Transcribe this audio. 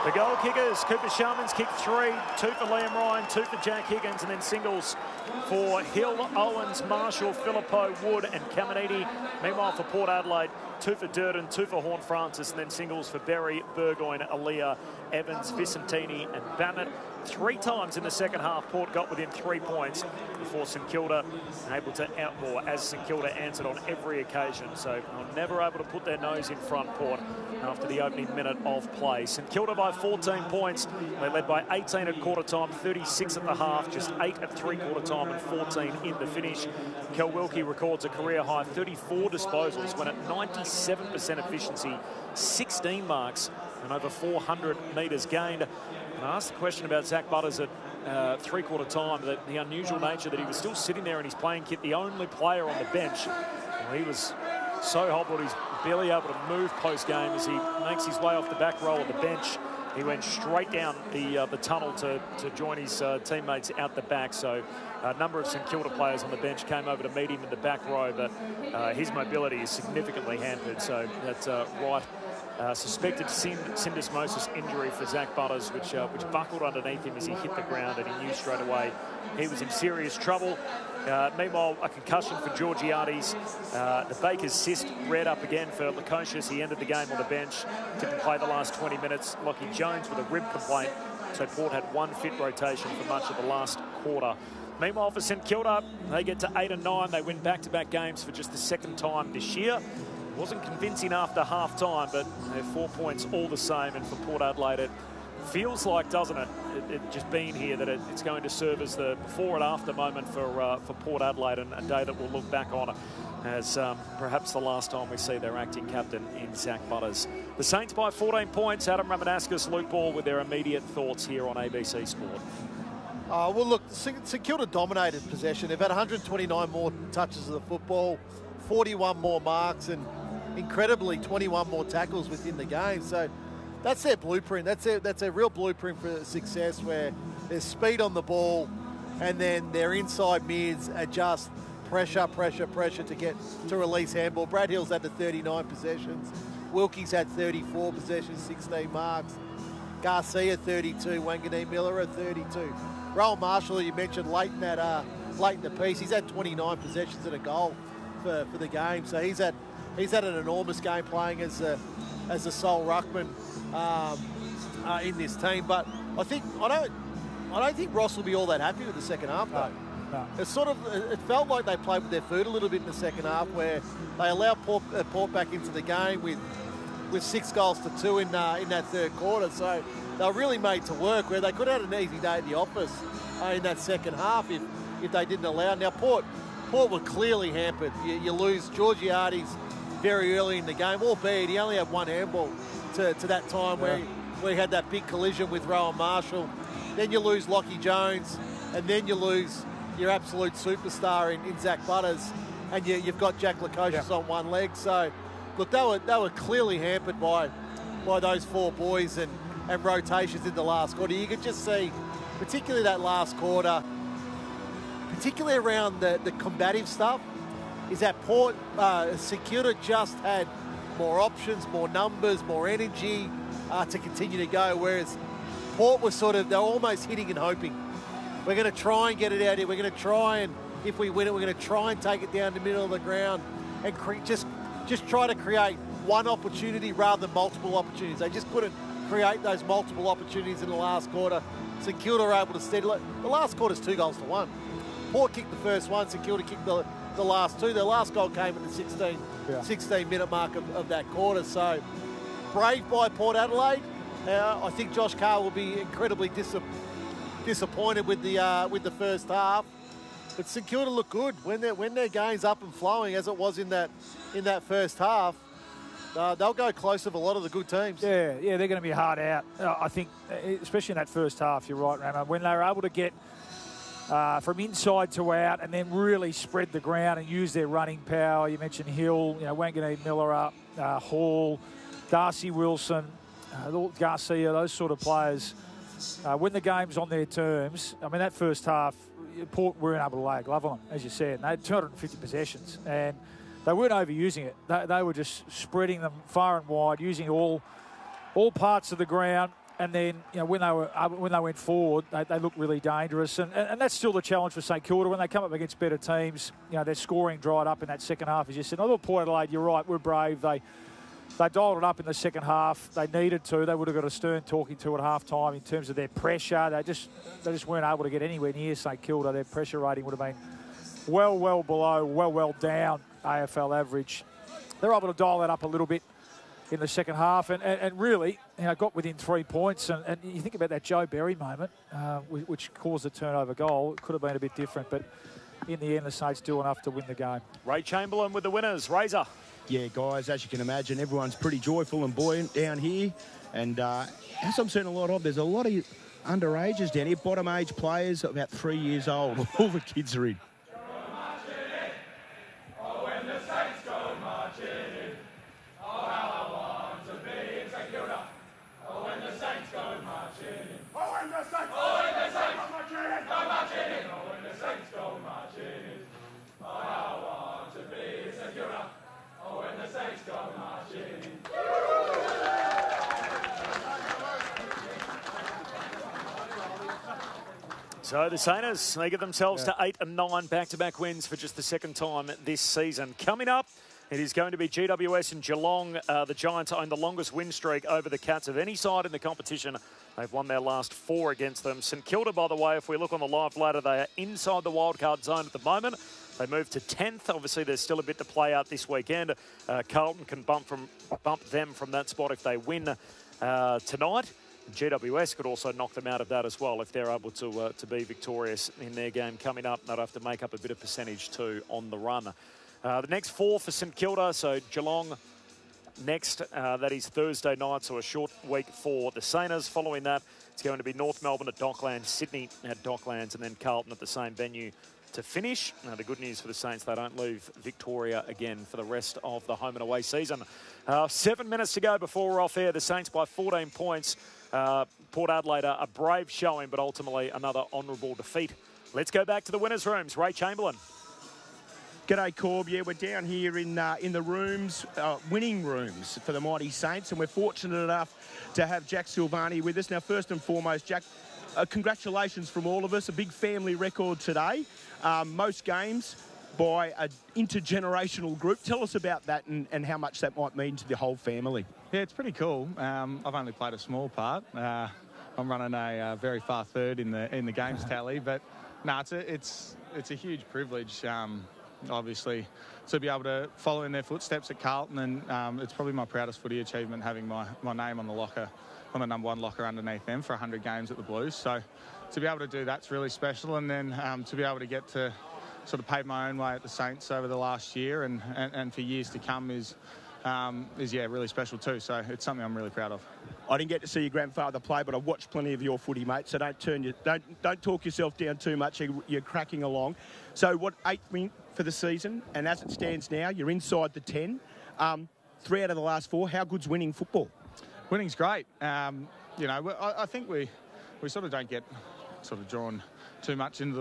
The goal kickers, Cooper Sharman's kicked 3, 2 for Liam Ryan, 2 for Jack Higgins, and then singles for Hill, Owens, Marshall, Phillippo, Wood, and Caminiti. Meanwhile, for Port Adelaide, 2 for Durden, 2 for Horne-Francis, and then singles for Berry, Burgoyne, Aaliyah, Evans, Vicentini, and Bannett. 3 times in the second half, Port got within 3 points before St Kilda able to outmore, as St Kilda answered on every occasion. So they were never able to put their nose in front, Port, after the opening minute of play. St Kilda by 14 points. They led by 18 at quarter time, 36 at the half, just 8 at three-quarter time and 14 in the finish. Kel Wilkie records a career-high 34 disposals, went at 97% efficiency, 16 marks and over 400 metres gained. And I asked the question about Zach Butters at three-quarter time, that the unusual nature that he was still sitting there in his playing kit, the only player on the bench. Well, he was so hobbled, he's barely able to move post-game as he makes his way off the back row of the bench. He went straight down the tunnel to join his teammates out the back. So a number of St Kilda players on the bench came over to meet him in the back row, but his mobility is significantly hampered. So that's right. Suspected syndesmosis injury for Zach Butters, which buckled underneath him as he hit the ground, and he knew straight away he was in serious trouble. Meanwhile, a concussion for Georgiades. The Baker's cyst reared up again for Lukosius. He ended the game on the bench, didn't play the last 20 minutes. Lockie Jones with a rib complaint, so Port had 1 fit rotation for much of the last quarter. Meanwhile, for St Kilda, they get to 8 and 9. They win back-to-back games for just the 2nd time this year. Wasn't convincing after half-time, but they're 4 points all the same. And for Port Adelaide, it feels like, doesn't it, it just being here, that it's going to serve as the before and after moment for Port Adelaide, and a day that we'll look back on as perhaps the last time we see their acting captain in Zach Butters. The Saints by 14 points. Adam Ramanaskas, Luke Ball with their immediate thoughts here on ABC Sport. Well, look, St Kilda dominated possession. They've had 129 more touches of the football, 41 more marks, and incredibly 21 more tackles within the game. So that's their blueprint. That's their real blueprint for success, where there's speed on the ball, and then their inside mids adjust pressure to release handball. Brad Hill's had the 39 possessions. Wilkie's had 34 possessions, 16 marks. Garcia 32, Wanganeen Miller at 32. Rowan Marshall, you mentioned late in the piece, he's had 29 possessions and a goal for the game. So he's had an enormous game playing as the sole ruckman in this team. But I don't think Ross will be all that happy with the second half, though. No. It felt like they played with their foot a little bit in the second half, where they allowed Port back into the game with 6 goals to 2 in that third quarter. So they were really made to work, where they could have had an easy day at the office in that second half if they didn't allow. Now Port were clearly hampered. You lose Georgiades very early in the game, albeit he only had 1 handball to that time where he had that big collision with Rowan Marshall. Then you lose Lockie Jones, and then you lose your absolute superstar in Zach Butters, and you've got Jack Lukosius on one leg. So, look, they were clearly hampered by those 4 boys and rotations in the last quarter. You could just see, particularly that last quarter, particularly around the combative stuff, is that Port, St Kilda just had more options, more numbers, more energy to continue to go, whereas Port was they're almost hitting and hoping. We're going to try and get it out here. We're going to try, and if we win it, we're going to try and take it down the middle of the ground and just try to create one opportunity rather than multiple opportunities. They just couldn't create those multiple opportunities in the last quarter. St Kilda were able to steady it. The last quarter's 2 goals to 1. Port kicked the first one, St Kilda kicked the last 2. Their last goal came at the 16-minute mark of that quarter. So brave by Port Adelaide. I think Josh Carr will be incredibly disappointed with the first half. But St Kilda look good when their game's up and flowing, as it was in that first half. They'll go close with a lot of the good teams. Yeah, they're going to be hard out. I think, especially in that first half, you're right, Rama, when they were able to get from inside to out and then really spread the ground and use their running power. You mentioned Hill, Wanganeen Miller up, Hall, Darcy Wilson, Garcia, those sort of players. When the game's on their terms, I mean, that first half, Port weren't able to lay a glove on them, as you said. They had 250 possessions, and they weren't overusing it. They were just spreading them far and wide, using all parts of the ground. And then, when they went forward, they looked really dangerous. And that's still the challenge for St Kilda. When they come up against better teams, their scoring dried up in that second half, as you said. I thought Port Adelaide, you're right, we're brave. They dialed it up in the second half. They needed to. They would have got a stern talking to at half-time in terms of their pressure. They just weren't able to get anywhere near St Kilda. Their pressure rating would have been well below, well down AFL average. They're able to dial that up a little bit in the second half and really got within 3 points. And you think about that Joe Berry moment, which caused a turnover goal. It could have been a bit different, but in the end, the Saints do enough to win the game. Ray Chamberlain with the winners. Razor. Yeah, guys, as you can imagine, everyone's pretty joyful and buoyant down here. And as I'm seeing a lot of, there's a lot of underages down here, bottom-age players, about 3 years old. All the kids are in. So the Saints, they get themselves to 8 and 9 back-to-back wins for just the second time this season. Coming up, it is going to be GWS and Geelong. The Giants own the longest win streak over the Cats of any side in the competition. They've won their last 4 against them. St Kilda, by the way, if we look on the live ladder, they are inside the wildcard zone at the moment. They moved to 10th. Obviously, there's still a bit to play out this weekend. Carlton can bump them from that spot if they win tonight. GWS could also knock them out of that as well if they're able to be victorious in their game coming up. They'll have to make up a bit of percentage too on the run. The next 4 for St Kilda, so Geelong next, that is Thursday night, so a short week for the Saints. Following that, it's going to be North Melbourne at Docklands, Sydney at Docklands, and then Carlton at the same venue to finish. The good news for the Saints, they don't leave Victoria again for the rest of the home and away season. 7 minutes to go before we're off air. The Saints by 14 points. Port Adelaide, a brave showing, but ultimately another honourable defeat. Let's go back to the winners' rooms. Ray Chamberlain. G'day, Corb. Yeah, we're down here in the rooms, winning rooms for the mighty Saints, and we're fortunate enough to have Jack Silvagni with us. Now, first and foremost, Jack, congratulations from all of us. A big family record today. Most games by an intergenerational group. Tell us about that and how much that might mean to the whole family. Yeah, it's pretty cool. I've only played a small part. I'm running a very far third in the games tally, but no, it's a huge privilege. Obviously, to be able to follow in their footsteps at Carlton, and it's probably my proudest footy achievement having my name on the locker, on the number 1 locker underneath them for 100 games at the Blues. So to be able to do that's really special, and then to be able to get to sort of pave my own way at the Saints over the last year and for years to come is really special too. So it's something I'm really proud of. I didn't get to see your grandfather play, but I've watched plenty of your footy, mate. So don't talk yourself down too much. You're cracking along. So what, 8th win for the season, and as it stands now, you're inside the 10. 3 out of the last 4. How good's winning football? Winning's great. I think we sort of don't get sort of drawn too much into the